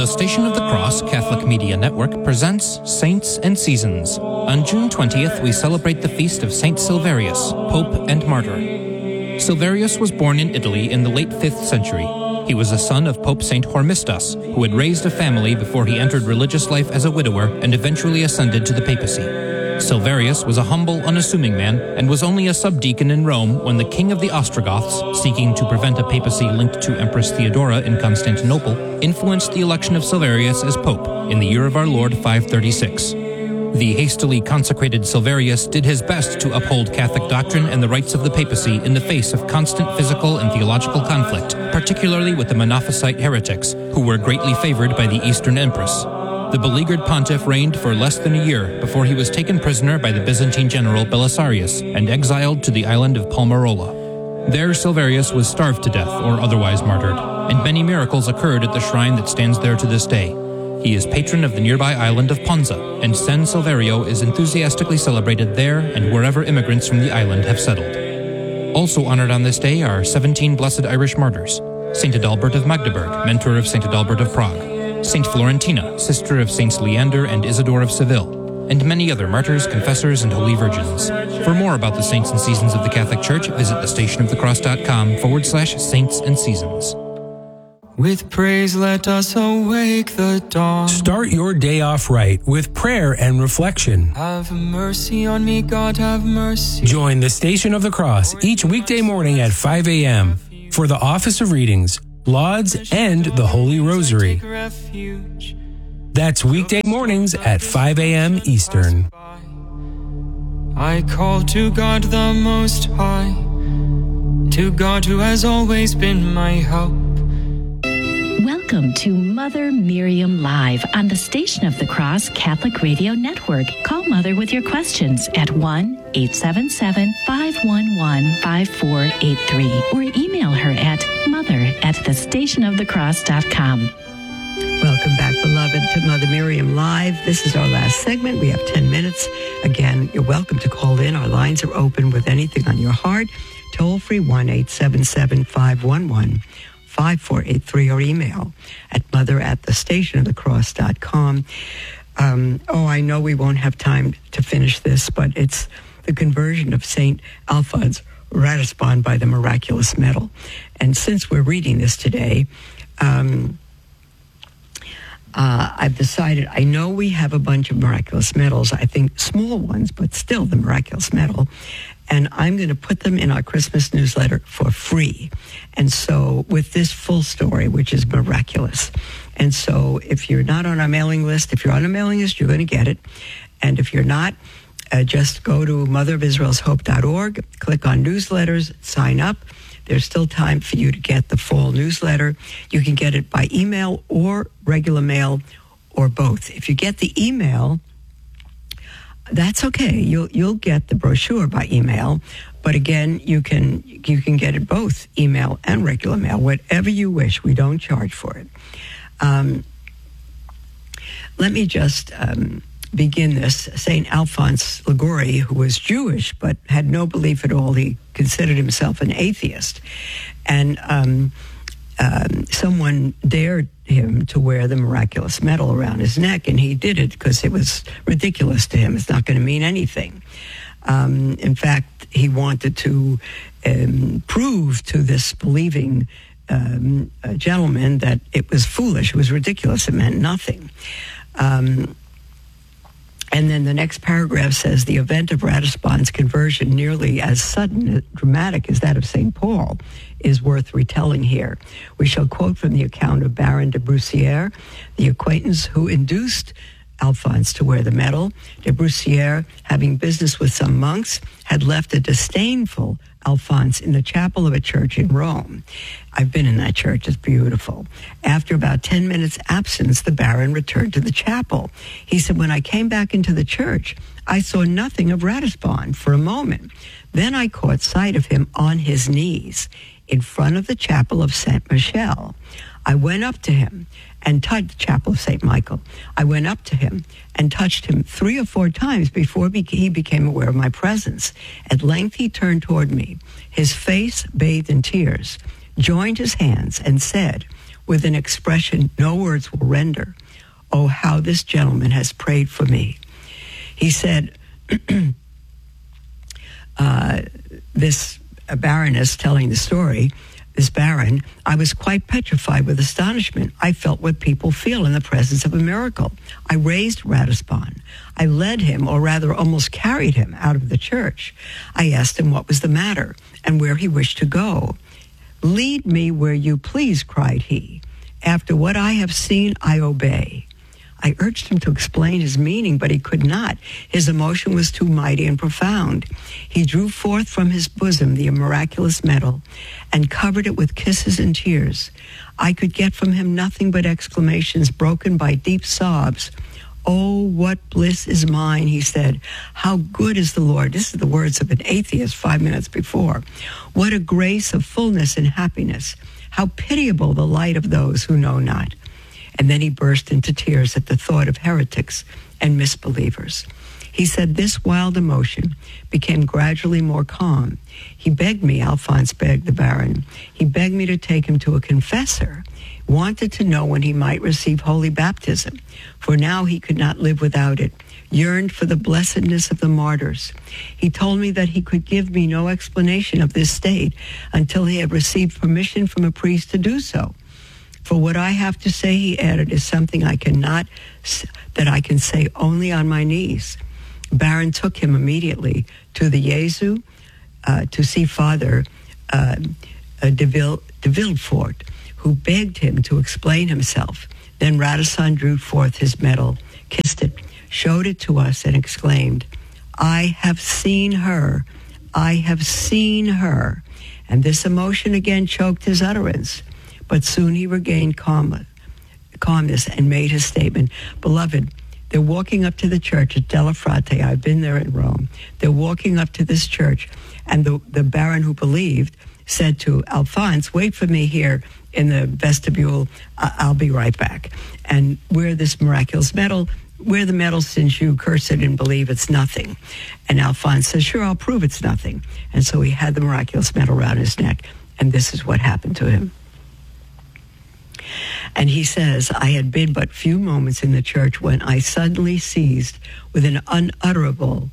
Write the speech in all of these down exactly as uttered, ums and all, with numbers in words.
The Station of the Cross Catholic Media Network presents Saints and Seasons. On June twentieth, we celebrate the feast of Saint Silverius, Pope and Martyr. Silverius was born in Italy in the late fifth century. He was a son of Pope Saint Hormisdas, who had raised a family before he entered religious life as a widower and eventually ascended to the papacy. Silverius was a humble, unassuming man and was only a subdeacon in Rome when the king of the Ostrogoths, seeking to prevent a papacy linked to Empress Theodora in Constantinople, influenced the election of Silverius as pope in the year of our Lord five thirty-six. The hastily consecrated Silverius did his best to uphold Catholic doctrine and the rights of the papacy in the face of constant physical and theological conflict, particularly with the Monophysite heretics, who were greatly favored by the Eastern Empress. The beleaguered pontiff reigned for less than a year before he was taken prisoner by the Byzantine general Belisarius and exiled to the island of Palmarola. There Silverius was starved to death or otherwise martyred, and many miracles occurred at the shrine that stands there to this day. He is patron of the nearby island of Ponza, and San Silverio is enthusiastically celebrated there and wherever immigrants from the island have settled. Also honored on this day are seventeen blessed Irish martyrs: Saint Adalbert of Magdeburg, mentor of Saint Adalbert of Prague; Saint Florentina, sister of Saints Leander and Isidore of Seville, and many other martyrs, confessors, and holy virgins. For more about the saints and seasons of the Catholic Church, visit thestationofthecross.com forward slash saints and seasons. With praise let us awake the dawn. Start your day off right with prayer and reflection. Have mercy on me, God, have mercy. Join the Station of the Cross each weekday morning at five a.m. for the Office of Readings, Lauds, and the Holy Rosary. That's weekday mornings at five a.m. Eastern. I call to God the Most High, to God who has always been my help. Welcome to Mother Miriam Live on the Station of the Cross Catholic Radio Network. Call Mother with your questions at one eight seven seven, five one one, five four eight three or email her at mother at thestationofthecross dot com. Welcome back, beloved, to Mother Miriam Live. This is our last segment. We have ten minutes. Again, you're welcome to call in. Our lines are open with anything on your heart. Toll free one eight seven seven, five one one, five four eight three or email at mother at thestationofthecross dot com. Um, oh, I know we won't have time to finish this, but it's the conversion of Saint Alphonse Ratisbonne by the miraculous medal. And since we're reading this today, um, uh, I've decided, I know we have a bunch of miraculous medals, I think small ones, but still the miraculous medal. And I'm going to put them in our Christmas newsletter for free. And so with this full story, which is miraculous. And so if you're not on our mailing list, if you're on a mailing list, you're going to get it. And if you're not, uh, just go to mother of israel's hope dot org, click on newsletters, sign up. There's still time for you to get the full newsletter. You can get it by email or regular mail or both. If you get the email, that's okay. You'll you'll get the brochure by email, but again, you can you can get it both email and regular mail, whatever you wish. We don't charge for it. Um, let me just um, begin this. Saint Alphonse Liguori, who was Jewish but had no belief at all, he considered himself an atheist, and um, um, someone dared him to wear the miraculous medal around his neck, and he did it because it was ridiculous to him. It's not going to mean anything. Um, in fact, he wanted to um, prove to this believing um, uh, gentleman that it was foolish, it was ridiculous, it meant nothing. Um, and then the next paragraph says, the event of Ratisbonne's conversion, nearly as sudden and dramatic as that of Saint Paul, is worth retelling here. We shall quote from the account of Baron de Brussiere, the acquaintance who induced Alphonse to wear the medal. De Brussiere, having business with some monks, had left a disdainful Alphonse in the chapel of a church in Rome. I've been in that church. It's beautiful. After about ten minutes' absence, the Baron returned to the chapel. He said, when I came back into the church, I saw nothing of Ratisbonne for a moment. Then I caught sight of him on his knees in front of the chapel of Saint Michel. I went up to him and touched the chapel of Saint Michael. I went up to him and touched him three or four times before he became aware of my presence. At length he turned toward me, his face bathed in tears, joined his hands and said, with an expression no words will render. Oh, how this gentleman has prayed for me. He said, uh, this baroness telling the story, this baron, I was quite petrified with astonishment. I felt what people feel in the presence of a miracle. I raised Ratisbon. I led him, or rather almost carried him, out of the church. I asked him what was the matter and where he wished to go. Lead me where you please, cried he. After what I have seen, I obey. I urged him to explain his meaning, but he could not. His emotion was too mighty and profound. He drew forth from his bosom the miraculous medal and covered it with kisses and tears. I could get from him nothing but exclamations broken by deep sobs. Oh, what bliss is mine, he said. How good is the Lord. This is the words of an atheist five minutes before. What a grace of fullness and happiness. How pitiable the light of those who know not. And then he burst into tears at the thought of heretics and misbelievers. He said this wild emotion became gradually more calm. He begged me, Alphonse begged the baron, he begged me to take him to a confessor, wanted to know when he might receive holy baptism, for now he could not live without it, yearned for the blessedness of the martyrs. He told me that he could give me no explanation of this state until he had received permission from a priest to do so. For what I have to say, he added, is something I cannot, that I can say only on my knees. Baron took him immediately to the Jesu uh, to see Father uh, uh, de, Ville, de Villefort, who begged him to explain himself. Then Radisson drew forth his medal, kissed it, showed it to us, and exclaimed, I have seen her, I have seen her. And this emotion again choked his utterance. But soon he regained calm, calmness and made his statement. Beloved, they're walking up to the church at Della Frate. I've been there in Rome. They're walking up to this church, and the, the baron who believed said to Alphonse, wait for me here in the vestibule. I'll be right back. And wear this miraculous medal. Wear the medal since you curse it and believe it's nothing. And Alphonse says, sure, I'll prove it's nothing. And so he had the miraculous medal around his neck, and this is what happened to him. And he says, I had been but few moments in the church when I suddenly seized with an unutterable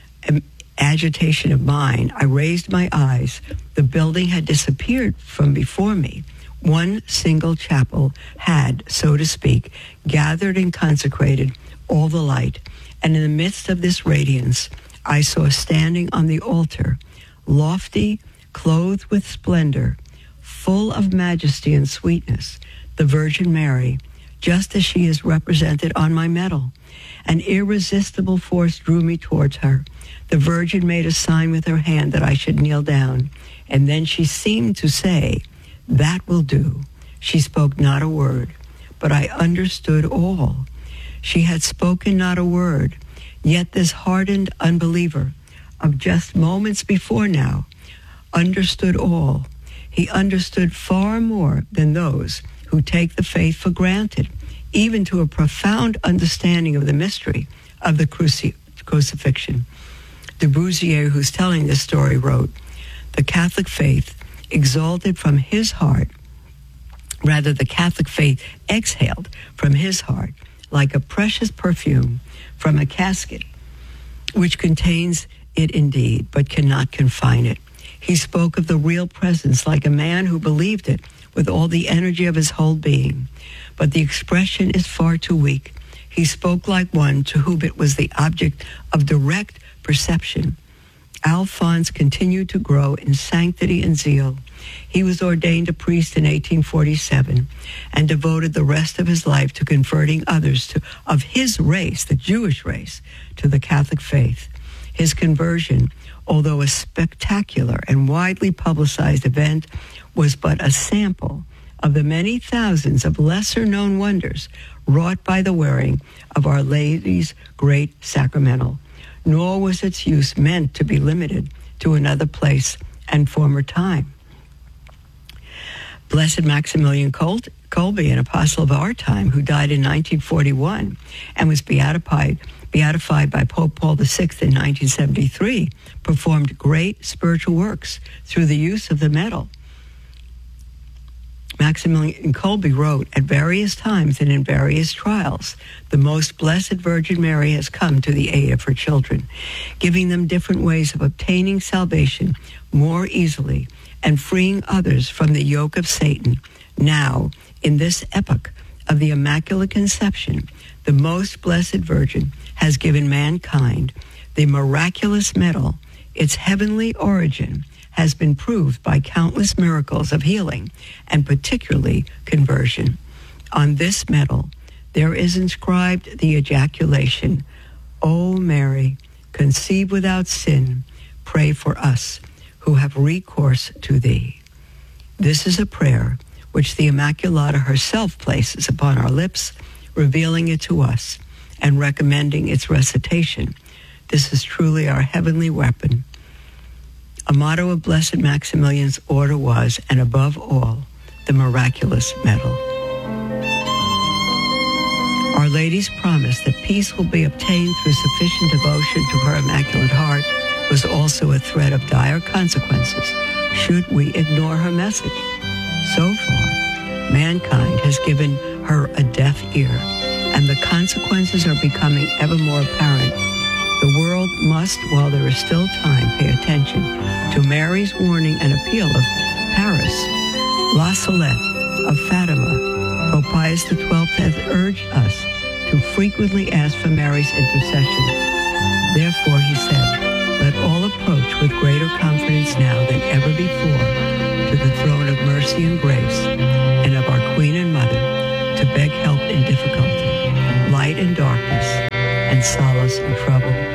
agitation of mind. I raised my eyes. The building had disappeared from before me. One single chapel had, so to speak, gathered and consecrated all the light. And in the midst of this radiance, I saw standing on the altar, lofty, clothed with splendor, full of majesty and sweetness, the Virgin Mary, just as she is represented on my medal. An irresistible force drew me towards her. The Virgin made a sign with her hand that I should kneel down, and then she seemed to say, that will do. She spoke not a word, but I understood all. She had spoken not a word, yet this hardened unbeliever of just moments before now understood all. He understood far more than those who take the faith for granted, even to a profound understanding of the mystery of the cruci- crucifixion. De Bruzier, who's telling this story, wrote, the Catholic faith exalted from his heart, rather the Catholic faith exhaled from his heart like a precious perfume from a casket, which contains it indeed, but cannot confine it. He spoke of the real presence like a man who believed it with all the energy of his whole being. But the expression is far too weak. He spoke like one to whom it was the object of direct perception. Alphonse continued to grow in sanctity and zeal. He was ordained a priest in eighteen forty-seven and devoted the rest of his life to converting others to, of his race, the Jewish race, to the Catholic faith. His conversion, although a spectacular and widely publicized event, was but a sample of the many thousands of lesser-known wonders wrought by the wearing of Our Lady's great sacramental. Nor was its use meant to be limited to another place and former time. Blessed Maximilian Col- Kolbe, an apostle of our time, who died in nineteen forty-one and was beatified, beatified by Pope Paul the Sixth in nineteen seventy-three, performed great spiritual works through the use of the medal. Maximilian Kolbe wrote, at various times and in various trials, the most blessed Virgin Mary has come to the aid of her children, giving them different ways of obtaining salvation more easily and freeing others from the yoke of Satan. Now, in this epoch of the Immaculate Conception, the most blessed Virgin has given mankind the miraculous medal. Its heavenly origin has been proved by countless miracles of healing and particularly conversion. On this medal, there is inscribed the ejaculation, O Mary, conceived without sin, pray for us who have recourse to thee. This is a prayer which the Immaculata herself places upon our lips, revealing it to us and recommending its recitation. This is truly our heavenly weapon. A motto of Blessed Maximilian's order was, and above all, the miraculous medal. Our Lady's promise that peace will be obtained through sufficient devotion to her Immaculate Heart was also a threat of dire consequences should we ignore her message. So far, mankind has given her a deaf ear, and the consequences are becoming ever more apparent. The world must, while there is still time, pay attention to Mary's warning and appeal of Paris, La Salette, of Fatima. Pope Pius the twelfth has urged us to frequently ask for Mary's intercession. Therefore, he said, let all approach with greater confidence now than ever before to the throne of mercy and grace and of our Queen and Mother to beg help in difficulty, light in darkness, and solace in trouble.